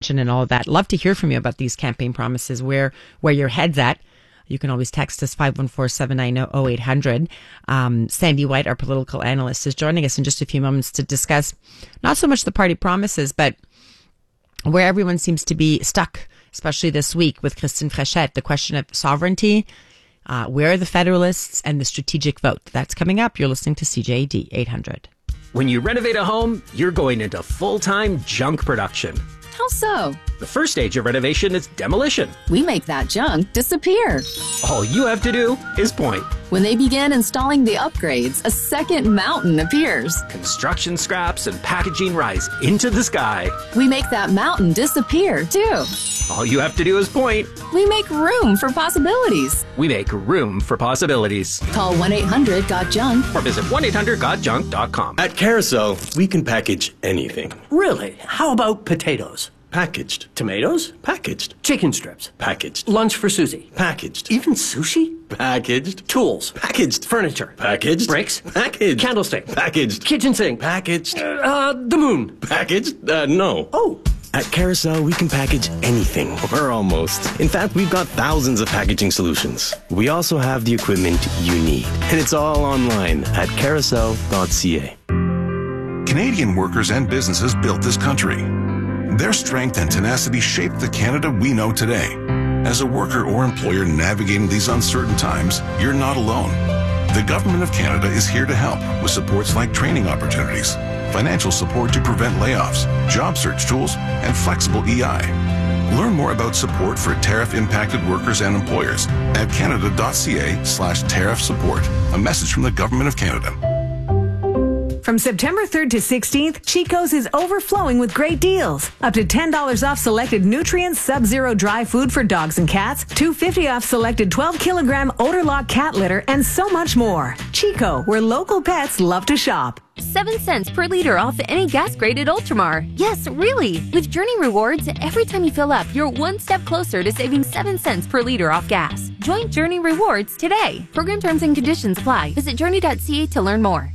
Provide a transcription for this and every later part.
extension and all of that. Love to hear from you about these campaign promises, where your head's at. You can always text us 514-790-0800. Sandy White, our political analyst, is joining us in just a few moments to discuss not so much the party promises, but where everyone seems to be stuck, especially this week with Christine Frechette, the question of sovereignty, where are the Federalists, and the strategic vote. That's coming up. You're listening to CJAD 800. When you renovate a home, you're going into full-time junk production. How so? The first stage of renovation is demolition. We make that junk disappear. All you have to do is point. When they begin installing the upgrades, a second mountain appears. Construction scraps and packaging rise into the sky. We make that mountain disappear, too. All you have to do is point. We make room for possibilities. We make room for possibilities. Call 1-800-GOT-JUNK or visit 1-800-GOT-JUNK.com. At Carousel, we can package anything. Really? How about potatoes? Packaged. Tomatoes? Packaged. Chicken strips? Packaged. Lunch for Susie? Packaged. Even sushi? Packaged. Tools? Packaged. Furniture? Packaged. Bricks? Packaged. Candlestick? Packaged. Kitchen sink? Packaged. The moon? Packaged? No. Oh. At Carousel, we can package anything, or almost. In fact, we've got thousands of packaging solutions. We also have the equipment you need, and it's all online at carousel.ca. Canadian workers and businesses built this country. Their strength and tenacity shaped the Canada we know today. As a worker or employer navigating these uncertain times, you're not alone. The Government of Canada is here to help with supports like training opportunities, financial support to prevent layoffs, job search tools, and flexible EI. Learn more about support for tariff-impacted workers and employers at canada.ca/tariff support. A message from the Government of Canada. From September 3rd to 16th, Chico's is overflowing with great deals. Up to $10 off selected Nutrients Sub-Zero dry food for dogs and cats, $2.50 off selected 12-kilogram Odor Lock cat litter, and so much more. Chico, where local pets love to shop. 7 cents per liter off any gas-graded Ultramar. Yes, really. With Journey Rewards, every time you fill up, you're one step closer to saving 7 cents per liter off gas. Join Journey Rewards today. Program terms and conditions apply. Visit journey.ca to learn more.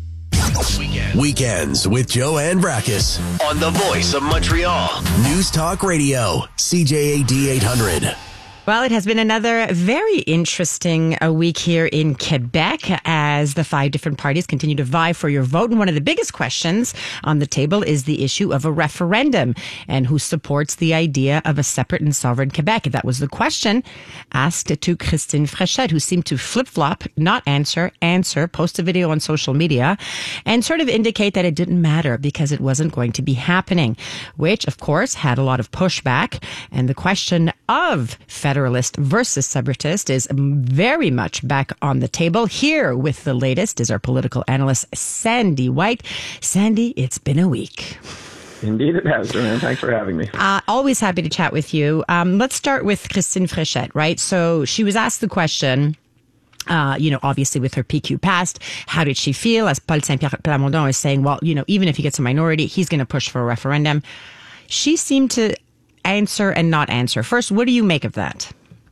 Weekends with Joanne Brakis on the Voice of Montreal. News Talk Radio, CJAD 800. Well, it has been another very interesting week here in Quebec as the 5 different parties continue to vie for your vote. And one of the biggest questions on the table is the issue of a referendum and who supports the idea of a separate and sovereign Quebec. That was the question asked to Christine Frechette, who seemed to flip-flop, not answer, post a video on social media, and sort of indicate that it didn't matter because it wasn't going to be happening, which, of course, had a lot of pushback. And the question of Federalist versus Separatist is very much back on the table. Here with the latest is our political analyst, Sandy White. Sandy, it's been a week. Indeed it has, Joanne. Thanks for having me. Always happy to chat with you. Let's start with Christine Frechette, right? So she was asked the question, obviously with her PQ passed, how did she feel? As Paul Saint-Pierre Plamondon is saying, well, even if he gets a minority, he's going to push for a referendum. She seemed to answer and not answer. First, what do you make of that?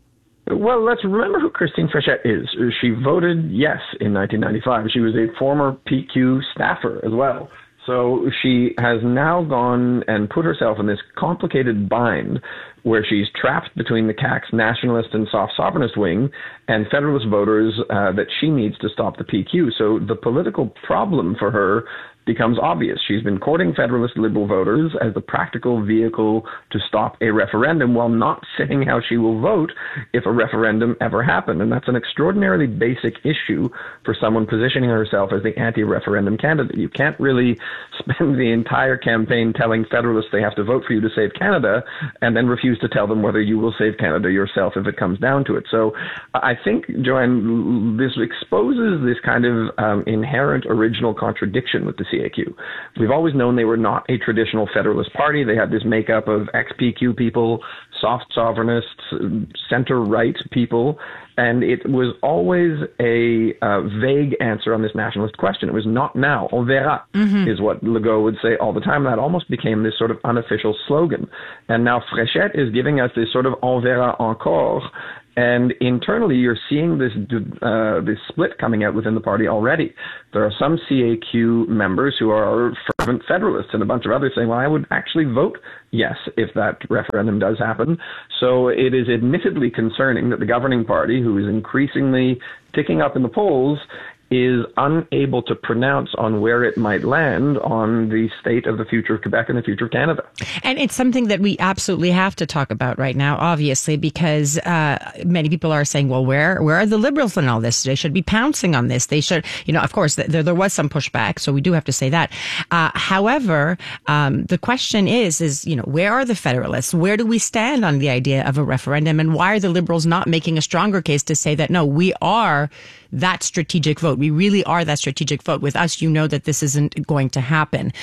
Well, let's remember who Christine Frechette is. She voted yes in 1995. She was a former PQ staffer as well. So she has now gone and put herself in this complicated bind where she's trapped between the CAQ's nationalist and soft sovereignist wing and Federalist voters that she needs to stop the PQ. So the political problem for her becomes obvious. She's been courting Federalist Liberal voters as the practical vehicle to stop a referendum while not saying how she will vote if a referendum ever happened. And that's an extraordinarily basic issue for someone positioning herself as the anti-referendum candidate. You can't really spend the entire campaign telling Federalists they have to vote for you to save Canada and then refuse to tell them whether you will save Canada yourself if it comes down to it. So I think, Joanne, this exposes this kind of inherent original contradiction with the CAQ. We've always known they were not a traditional Federalist party. They had this makeup of ex-PQ people, soft sovereignists, center-right people, and it was always a vague answer on this nationalist question. It was not now. On verra is what Legault would say all the time. That almost became this sort of unofficial slogan. And now Frechette is giving us this sort of on verra encore. And internally, you're seeing this split coming out within the party already. There are some CAQ members who are fervent federalists, and a bunch of others saying, well, I would actually vote yes if that referendum does happen. So it is admittedly concerning that the governing party, who is increasingly ticking up in the polls, is unable to pronounce on where it might land on the state of the future of Quebec and the future of Canada. And it's something that we absolutely have to talk about right now, obviously, because many people are saying, well, where are the Liberals in all this? They should be pouncing on this. They should, of course, there was some pushback, so we do have to say that. However, the question is, where are the Federalists? Where do we stand on the idea of a referendum? And why are the Liberals not making a stronger case to say that, no, we are that strategic vote. We really are that strategic vote. With us, that this isn't going to happen.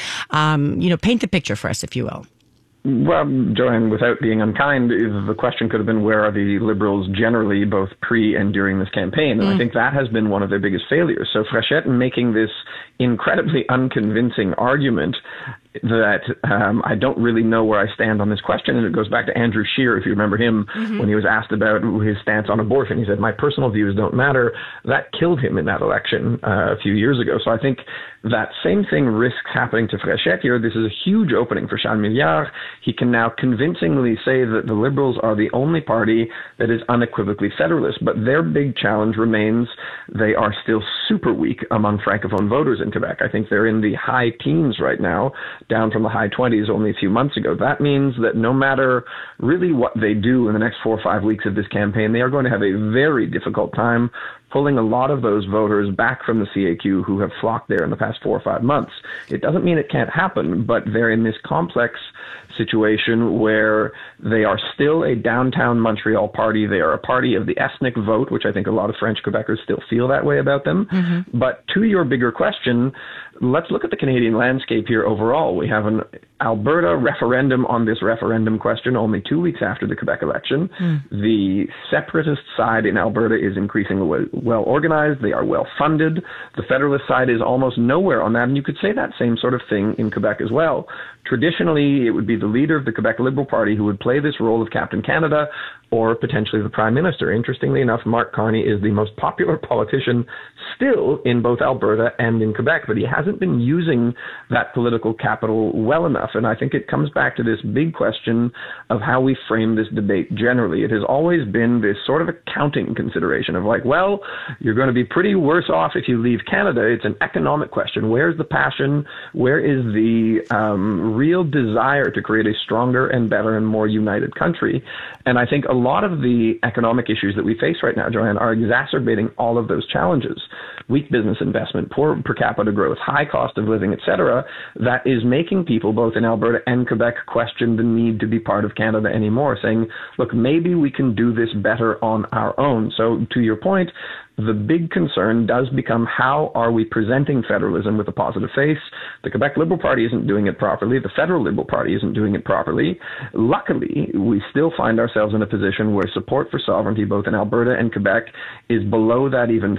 Paint the picture for us, if you will. Well, Joanne, without being unkind, the question could have been, where are the Liberals generally, both pre and during this campaign? And I think that has been one of their biggest failures. So Frechette making this incredibly unconvincing argument that I don't really know where I stand on this question. And it goes back to Andrew Scheer, if you remember him, when he was asked about his stance on abortion. He said, my personal views don't matter. That killed him in that election a few years ago. So I think that same thing risks happening to Frechette here. This is a huge opening for Charles Milliard. He can now convincingly say that the Liberals are the only party that is unequivocally federalist. But their big challenge remains they are still super weak among Francophone voters in Quebec. I think they're in the high teens right now, down from the high 20s only a few months ago. That means that no matter really what they do in the next 4 or 5 weeks of this campaign, they are going to have a very difficult time pulling a lot of those voters back from the CAQ who have flocked there in the past 4 or 5 months. It doesn't mean it can't happen, but they're in this complex situation where they are still a downtown Montreal party. They are a party of the ethnic vote, which I think a lot of French Quebecers still feel that way about them. But to your bigger question, let's look at the Canadian landscape here overall. We have an Alberta referendum on this referendum question only 2 weeks after the Quebec election. The separatist side in Alberta is increasingly well organized. They are well funded. The Federalist side is almost nowhere on that. And you could say that same sort of thing in Quebec as well. Traditionally, it would be the leader of the Quebec Liberal Party who would play this role of Captain Canada or potentially the Prime Minister. Interestingly enough, Mark Carney is the most popular politician still in both Alberta and in Quebec, but he hasn't been using that political capital well enough. And I think it comes back to this big question of how we frame this debate generally. It has always been this sort of accounting consideration of like, well, you're going to be pretty worse off if you leave Canada. It's an economic question. Where's the passion? Where is the real desire to create a stronger and better and more united country? And I think a lot of the economic issues that we face right now, Joanne, are exacerbating all of those challenges. Weak business investment, poor per capita growth, high cost of living, etc., that is making people both in Alberta and Quebec question the need to be part of Canada anymore, saying, look, maybe we can do this better on our own. So to your point, the big concern does become, how are we presenting federalism with a positive face? The Quebec Liberal Party isn't doing it properly. The Federal Liberal Party isn't doing it properly. Luckily, we still find ourselves in a position where support for sovereignty, both in Alberta and Quebec, is below that even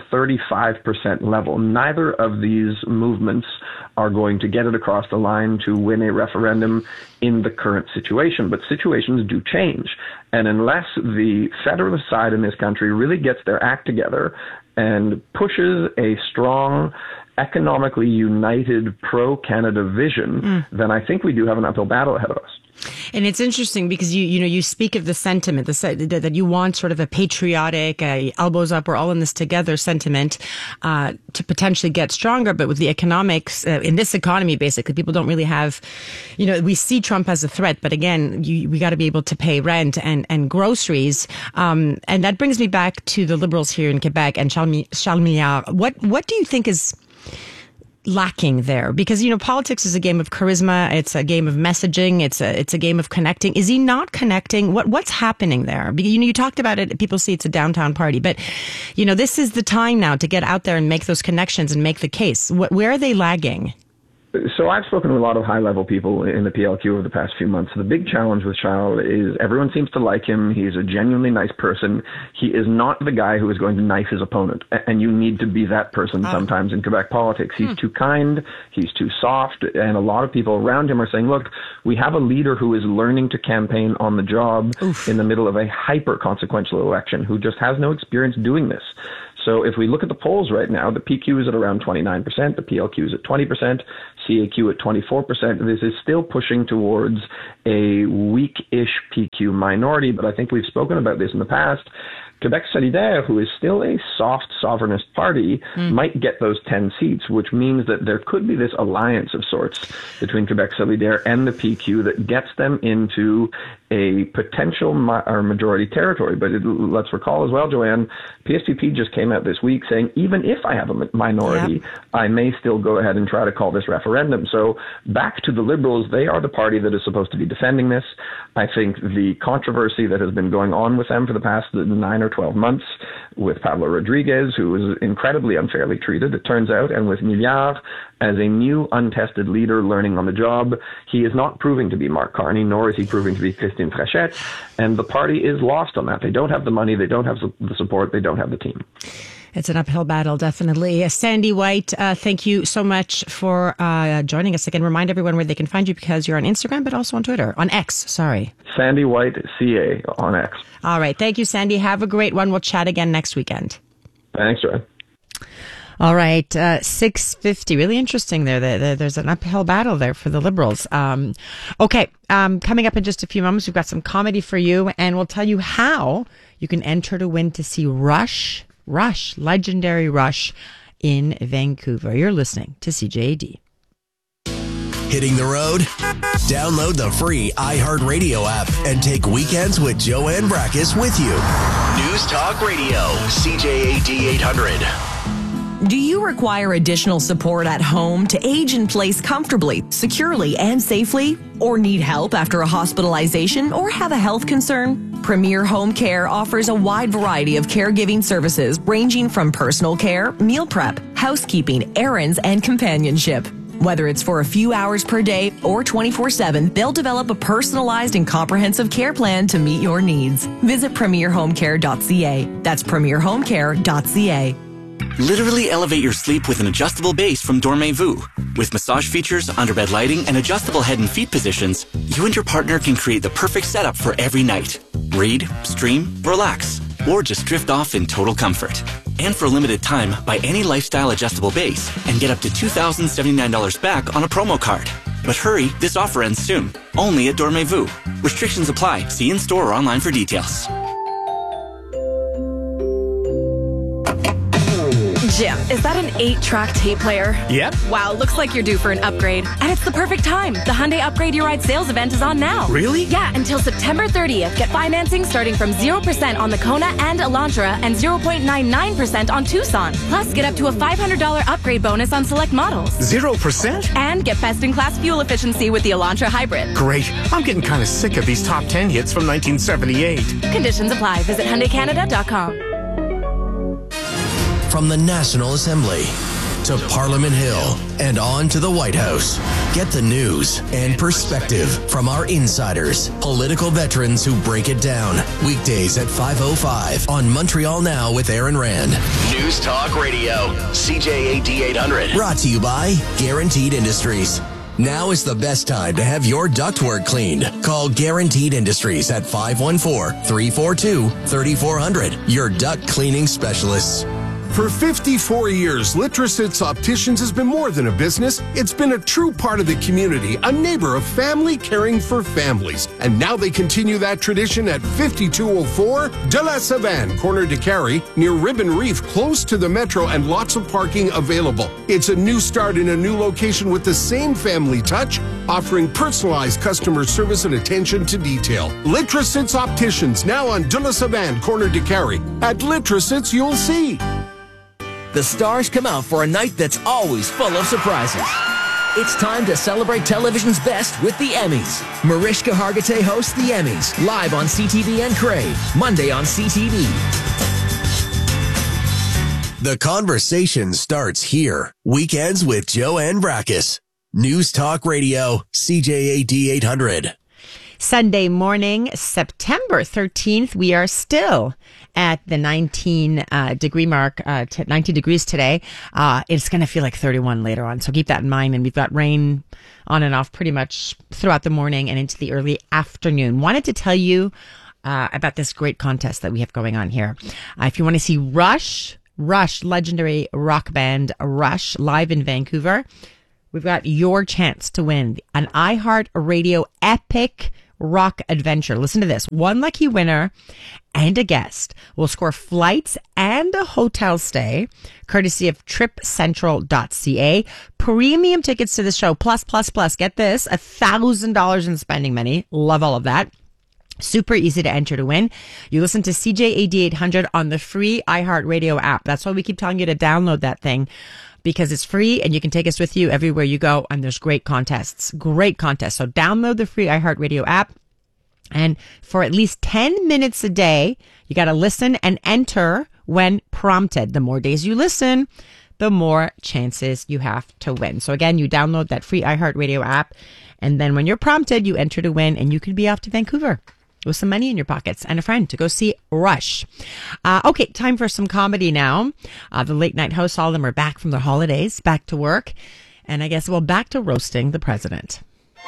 35% level. Neither of these movements are going to get it across the line to win a referendum in the current situation. But situations do change. And unless the federalist side in this country really gets their act together and pushes a strong, economically united pro-Canada vision, then I think we do have an uphill battle ahead of us. And it's interesting because you speak of the sentiment that you want sort of a patriotic, elbows up, we're all in this together sentiment to potentially get stronger. But with the economics in this economy, basically, people don't really have, we see Trump as a threat. But again, we got to be able to pay rent and groceries. And that brings me back to the Liberals here in Quebec and Charles Milliard. What do you think is lacking there? Because politics is a game of charisma, it's a game of messaging, it's a game of connecting. Is he not connecting? What's happening there? You talked about it, people see it's a downtown party, but this is the time now to get out there and make those connections and make the case. Where are they lagging? So I've spoken to a lot of high-level people in the PLQ over the past few months. The big challenge with Charles is everyone seems to like him. He's a genuinely nice person. He is not the guy who is going to knife his opponent, and you need to be that person sometimes in Quebec politics. He's too kind, he's too soft, and a lot of people around him are saying, look, we have a leader who is learning to campaign on the job in the middle of a hyper-consequential election, who just has no experience doing this. So if we look at the polls right now, the PQ is at around 29%, the PLQ is at 20%, CAQ at 24%. This is still pushing towards a weak-ish PQ minority, but I think we've spoken about this in the past. Quebec Solidaire, who is still a soft sovereignist party, might get those 10 seats, which means that there could be this alliance of sorts between Quebec Solidaire and the PQ that gets them into a potential majority territory. But let's recall as well, Joanne, PSPP just came out this week saying, even if I have a minority, I may still go ahead and try to call this referendum. So back to the Liberals, they are the party that is supposed to be defending this. I think the controversy that has been going on with them for the past 9 or 12 months with Pablo Rodriguez, who was incredibly unfairly treated, it turns out, and with Milliard as a new untested leader learning on the job, he is not proving to be Mark Carney, nor is he proving to be Christine Frechette, and the party is lost on that. They don't have the money, they don't have the support, they don't have the team. It's an uphill battle, definitely. Sandy White, thank you so much for joining us again. Remind everyone where they can find you, because you're on Instagram, but also on Twitter. On X, sorry. Sandy White, CA, on X. All right. Thank you, Sandy. Have a great one. We'll chat again next weekend. Thanks, Joanne. All right. 6:50. Really interesting there. There's an uphill battle there for the Liberals. Okay. Coming up in just a few moments, we've got some comedy for you, and we'll tell you how you can enter to win to see Rush, legendary Rush in Vancouver. You're listening to CJAD. Hitting the road? Download the free iHeartRadio app and take Weekends with Joanne Brackus with you. News Talk Radio, CJAD 800. Do you require additional support at home to age in place comfortably, securely, and safely? Or need help after a hospitalization or have a health concern? Premier Home Care offers a wide variety of caregiving services ranging from personal care, meal prep, housekeeping, errands, and companionship. Whether it's for a few hours per day or 24/7, they'll develop a personalized and comprehensive care plan to meet your needs. Visit premierhomecare.ca. That's premierhomecare.ca. Literally elevate your sleep with an adjustable base from Dormez-vous. With massage features, underbed lighting, and adjustable head and feet positions, you and your partner can create the perfect setup for every night. Read, stream, relax, or just drift off in total comfort. And for a limited time, buy any lifestyle adjustable base and get up to $2,079 back on a promo card. But hurry, this offer ends soon. Only at Dormez-vous. Restrictions apply. See in-store or online for details. Jim, is that an 8-track tape player? Yep. Wow, looks like you're due for an upgrade. And it's the perfect time. The Hyundai Upgrade Your Ride sales event is on now. Really? Yeah, until September 30th. Get financing starting from 0% on the Kona and Elantra and 0.99% on Tucson. Plus, get up to a $500 upgrade bonus on select models. 0%? And get best-in-class fuel efficiency with the Elantra Hybrid. Great. I'm getting kind of sick of these top 10 hits from 1978. Conditions apply. Visit HyundaiCanada.com. From the National Assembly to Parliament Hill and on to the White House. Get the news and perspective from our insiders, political veterans who break it down. Weekdays at 5:05 on Montreal Now with Aaron Rand. News Talk Radio, CJAD 800. Brought to you by Guaranteed Industries. Now is the best time to have your ductwork cleaned. Call Guaranteed Industries at 514-342-3400. Your duct cleaning specialists. For 54 years, Litrosits Opticians has been more than a business. It's been a true part of the community, a neighbor, a family caring for families. And now they continue that tradition at 5204 De La Savane, corner de Carrie, near Ribbon Reef, close to the metro and lots of parking available. It's a new start in a new location with the same family touch, offering personalized customer service and attention to detail. Litrosits Opticians, now on De La Savane, corner de Carrie. At Litrosits, you'll see. The stars come out for a night that's always full of surprises. It's time to celebrate television's best with the Emmys. Mariska Hargitay hosts the Emmys, live on CTV and Crave, Monday on CTV. The conversation starts here. Weekends with Joanne Brackus. News Talk Radio, CJAD 800. Sunday morning, September 13th. We are still at the 19 degree mark, 19 degrees today. It's going to feel like 31 later on. So keep that in mind. And we've got rain on and off pretty much throughout the morning and into the early afternoon. Wanted to tell you about this great contest that we have going on here. If you want to see Rush, legendary rock band Rush, live in Vancouver, we've got your chance to win an iHeartRadio epic rock adventure. Listen to this. One lucky winner and a guest will score flights and a hotel stay courtesy of tripcentral.ca. Premium tickets to the show. Plus. Get this, $1,000 in spending money. Love all of that. Super easy to enter to win. You listen to CJAD 800 on the free iHeartRadio app. That's why we keep telling you to download that thing, because it's free and you can take us with you everywhere you go. And there's great contests. So download the free iHeartRadio app. And for at least 10 minutes a day, you got to listen and enter when prompted. The more days you listen, the more chances you have to win. So again, you download that free iHeartRadio app. And then when you're prompted, you enter to win and you can be off to Vancouver with some money in your pockets and a friend to go see Rush. Okay, time for some comedy now. The late night hosts, all of them are back from their holidays, back to work. And I guess, back to roasting the president.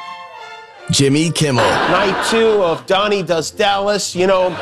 Jimmy Kimmel. Night 2 of Donnie Does Dallas. You know,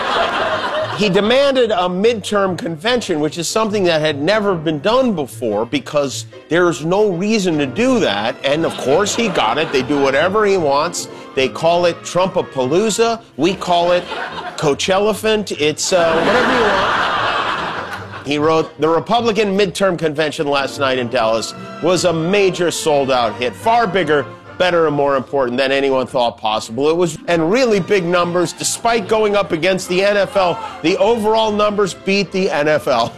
he demanded a midterm convention, which is something that had never been done before because there's no reason to do that. And of course he got it. They do whatever he wants. They call it Trumpapalooza. We call it Coachelephant. It's whatever you want. He wrote, the Republican midterm convention last night in Dallas was a major sold-out hit, far bigger, better, and more important than anyone thought possible. It was, and really big numbers, despite going up against the NFL. The overall numbers beat the NFL.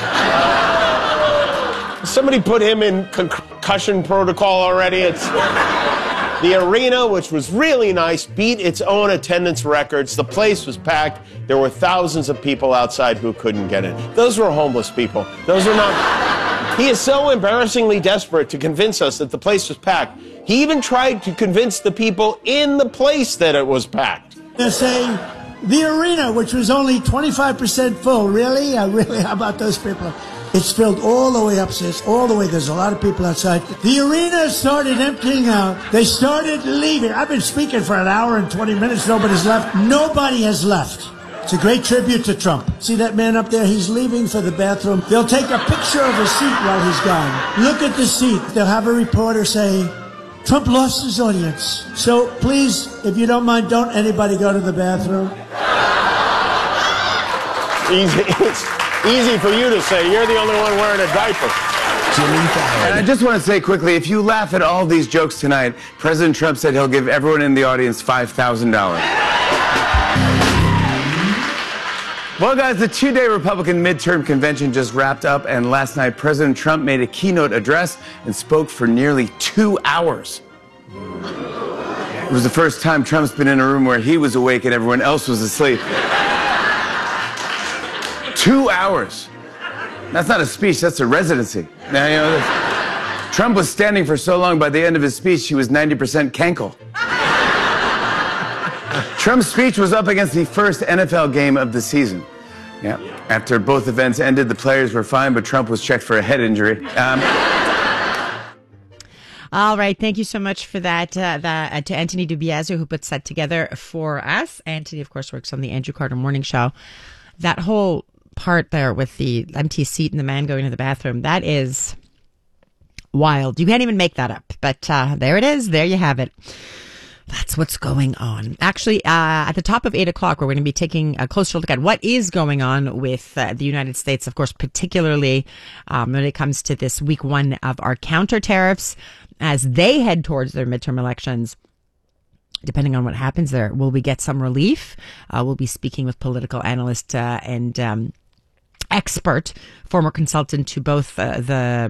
Somebody put him in concussion protocol already. It's the arena, which was really nice, beat its own attendance records. The place was packed. There were thousands of people outside who couldn't get in. Those were homeless people. Those are not. He is so embarrassingly desperate to convince us that the place was packed. He even tried to convince the people in the place that it was packed. They're saying the arena, which was only 25% full. Really? Really? How about those people? It's filled all the way upstairs, all the way. There's a lot of people outside. The arena started emptying out. They started leaving. I've been speaking for an hour and 20 minutes. Nobody's left. Nobody has left. It's a great tribute to Trump. See that man up there? He's leaving for the bathroom. They'll take a picture of his seat while he's gone. Look at the seat. They'll have a reporter say, Trump lost his audience. So please, if you don't mind, don't anybody go to the bathroom. It's easy for you to say. You're the only one wearing a diaper. And I just want to say quickly, if you laugh at all these jokes tonight, President Trump said he'll give everyone in the audience $5,000. Well, guys, the two-day Republican midterm convention just wrapped up, and last night President Trump made a keynote address and spoke for nearly 2 hours. It was the first time Trump's been in a room where he was awake and everyone else was asleep. 2 hours. That's not a speech, that's a residency. Now, you know, Trump was standing for so long, by the end of his speech, he was 90% cankle. Trump's speech was up against the first NFL game of the season. Yeah. After both events ended, the players were fine, but Trump was checked for a head injury. All right. Thank you so much for that to Anthony DiBiase, who puts that together for us. Anthony, of course, works on the Andrew Carter Morning Show. That whole part there with the empty seat and the man going to the bathroom, that is wild. You can't even make that up. But there it is. There you have it. That's what's going on. Actually, at the top of 8 o'clock, we're going to be taking a closer look at what is going on with the United States, of course, particularly when it comes to this week one of our counter tariffs as they head towards their midterm elections. Depending on what happens there, will we get some relief? We'll be speaking with political analyst and expert, former consultant to both the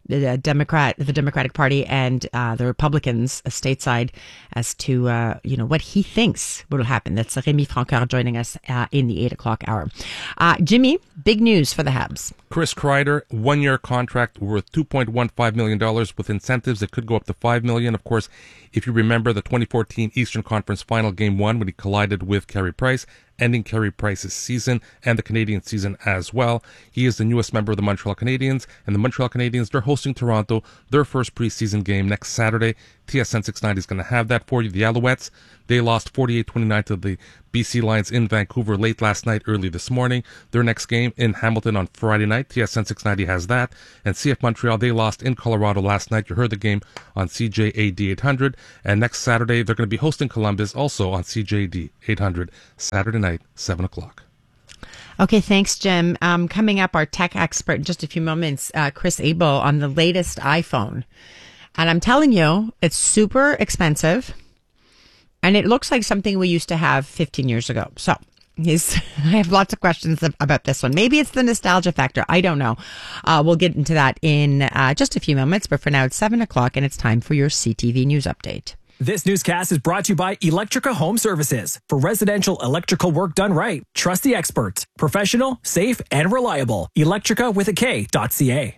the Democratic Party and the Republicans stateside as to what he thinks will happen. That's Rémi Francoeur joining us in the 8 o'clock hour. Jimmy, big news for the Habs. Chris Kreider, 1-year contract worth $2.15 million with incentives that could go up to $5 million. Of course, if you remember the 2014 Eastern Conference Final Game 1 when he collided with Carey Price, ending Carey Price's season and the Canadian season as well. He is the newest member of the Montreal Canadiens, and the Montreal Canadiens, they're hosting Toronto, their first preseason game next Saturday. TSN 690 is going to have that for you. The Alouettes, they lost 48-29 to the BC Lions in Vancouver late last night, early this morning. Their next game in Hamilton on Friday night. TSN 690 has that. And CF Montreal, they lost in Colorado last night. You heard the game on CJAD 800. And next Saturday, they're going to be hosting Columbus also on CJAD 800, Saturday night, 7 o'clock. Okay, thanks, Jim. Coming up, our tech expert in just a few moments, Chris Abel, on the latest iPhone. And I'm telling you, it's super expensive. And it looks like something we used to have 15 years ago. So I have lots of questions about this one. Maybe it's the nostalgia factor. I don't know. We'll get into that in just a few moments. But for now, it's 7 o'clock and it's time for your CTV News Update. This newscast is brought to you by Electrica Home Services. For residential electrical work done right, trust the experts. Professional, safe, and reliable. Electrica with a K.ca.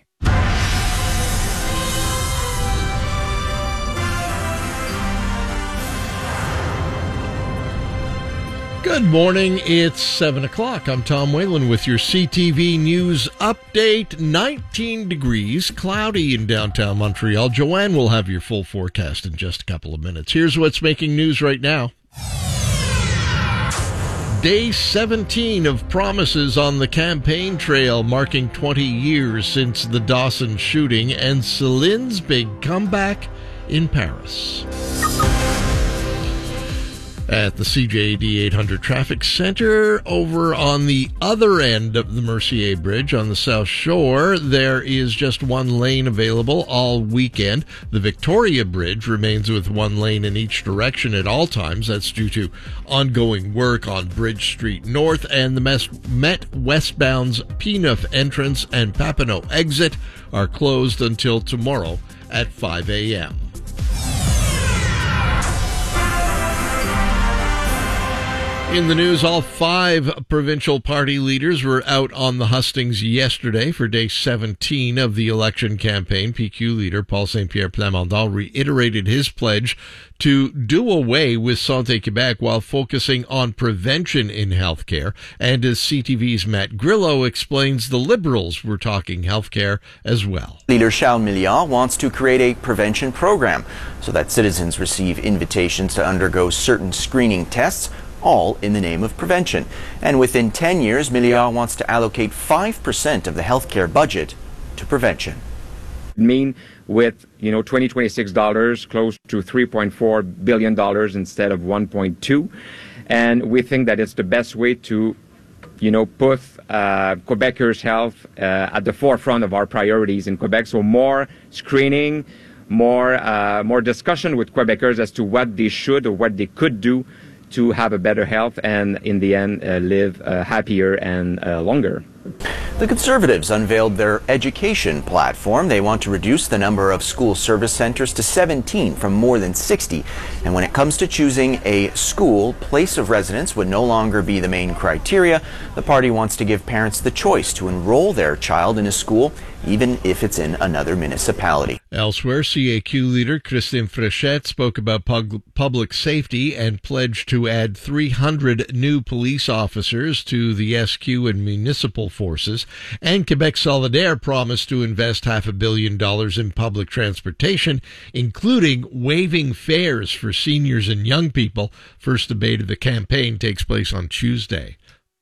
Good morning. It's 7 o'clock. I'm Tom Whalen with your CTV News Update. 19 degrees, cloudy in downtown Montreal. Joanne will have your full forecast in just a couple of minutes. Here's what's making news right now. Day 17 of promises on the campaign trail, marking 20 years since the Dawson shooting and Celine's big comeback in Paris. At the CJAD 800 Traffic Center, over on the other end of the Mercier Bridge on the South Shore, there is just one lane available all weekend. The Victoria Bridge remains with one lane in each direction at all times. That's due to ongoing work on Bridge Street North, and the Met westbound's P-Neuf entrance and Papineau exit are closed until tomorrow at 5 a.m. In the news, all 5 provincial party leaders were out on the hustings yesterday for day 17 of the election campaign. PQ leader Paul Saint-Pierre Plamondon reiterated his pledge to do away with Santé Québec while focusing on prevention in healthcare. And as CTV's Matt Grillo explains, the Liberals were talking healthcare as well. Leader Charles Milliard wants to create a prevention program so that citizens receive invitations to undergo certain screening tests, all in the name of prevention. And within 10 years, Milliard wants to allocate 5% of the healthcare budget to prevention. Mean with, $2026, close to $3.4 billion instead of 1.2. And we think that it's the best way to, put Quebecers' health at the forefront of our priorities in Quebec. So more screening, more discussion with Quebecers as to what they should or what they could do to have a better health and, in the end, live happier and longer. The Conservatives unveiled their education platform. They want to reduce the number of school service centers to 17 from more than 60. And when it comes to choosing a school, place of residence would no longer be the main criteria. The party wants to give parents the choice to enroll their child in a school, even if it's in another municipality. Elsewhere, CAQ leader Christine Fréchette spoke about public safety and pledged to add 300 new police officers to the SQ and municipal forces. And Quebec Solidaire promised to invest $500 million in public transportation, including waiving fares for seniors and young people. First debate of the campaign takes place on Tuesday.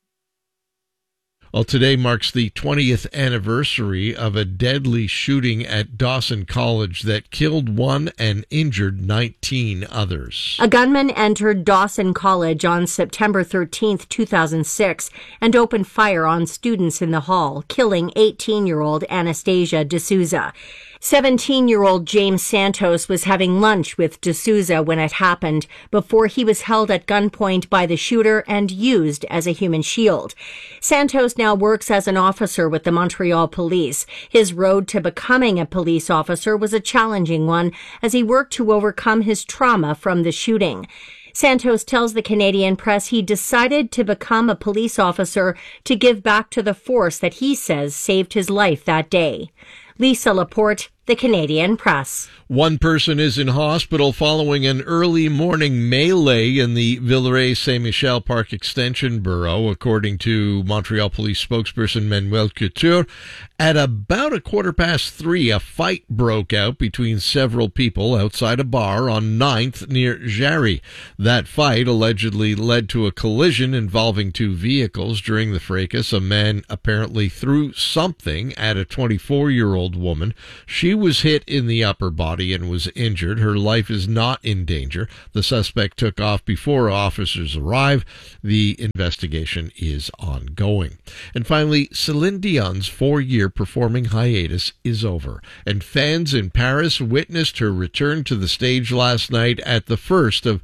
Well, today marks the 20th anniversary of a deadly shooting at Dawson College that killed 1 and injured 19 others. A gunman entered Dawson College on September 13, 2006, and opened fire on students in the hall, killing 18-year-old Anastasia D'Souza. 17-year-old James Santos was having lunch with D'Souza when it happened before he was held at gunpoint by the shooter and used as a human shield. Santos now works as an officer with the Montreal Police. His road to becoming a police officer was a challenging one as he worked to overcome his trauma from the shooting. Santos tells the Canadian Press he decided to become a police officer to give back to the force that he says saved his life that day. Lisa Laporte, the Canadian Press. One person is in hospital following an early morning melee in the Villeray-Saint-Michel Park Extension Borough, according to Montreal Police spokesperson Manuel Couture. At about 3:15, a fight broke out between several people outside a bar on 9th near Jarry. That fight allegedly led to a collision involving two vehicles. During the fracas, a man apparently threw something at a 24-year-old woman. She was hit in the upper body and was injured. Her life is not in danger. The suspect took off before officers arrived. The investigation is ongoing. And finally, Celine Dion's 4-year performing hiatus is over, and fans in Paris witnessed her return to the stage last night at the first of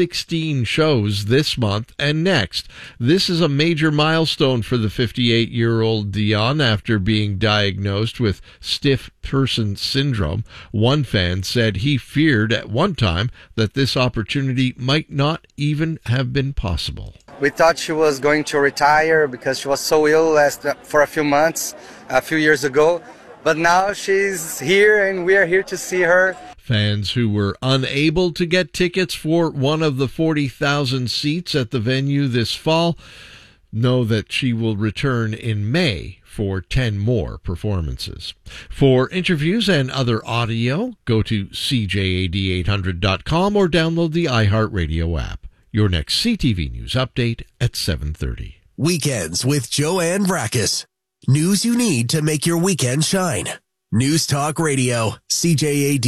16 shows this month and next. This is a major milestone for the 58-year-old Dion after being diagnosed with stiff person syndrome. One fan said he feared at one time that this opportunity might not even have been possible. We thought she was going to retire because she was so ill for a few months, a few years ago. But now she's here and we are here to see her. Fans who were unable to get tickets for one of the 40,000 seats at the venue this fall know that she will return in May for 10 more performances. For interviews and other audio, go to CJAD800.com or download the iHeartRadio app. Your next CTV News update at 7:30. Weekends with Joanne Brakis. News you need to make your weekend shine. News Talk Radio, CJAD.